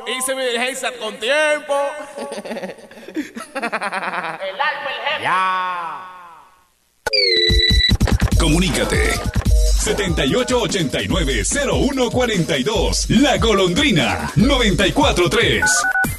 hice mi diligencia con tiempo. El alfa, el jefe. Ya. Comunícate 7889-0142. La Golondrina 94.3.